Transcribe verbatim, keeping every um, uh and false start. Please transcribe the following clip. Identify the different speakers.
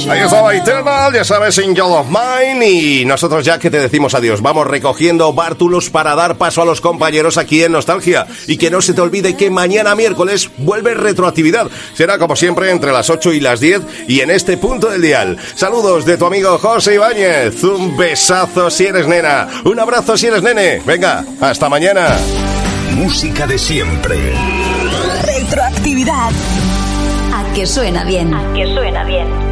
Speaker 1: Ahí estaba Eternal, ya sabes, Angel of Mine. Y nosotros ya que te decimos adiós, vamos recogiendo bártulos para dar paso a los compañeros aquí en Nostalgia. Y que no se te olvide que mañana miércoles vuelve retroactividad. Será como siempre entre las ocho y las diez y en este punto del dial. Saludos de tu amigo José Ibáñez. Un besazo si eres nena. Un abrazo si eres nene. Venga, hasta mañana.
Speaker 2: Música de siempre.
Speaker 3: Retroactividad.
Speaker 4: A que suena bien.
Speaker 3: A que suena bien.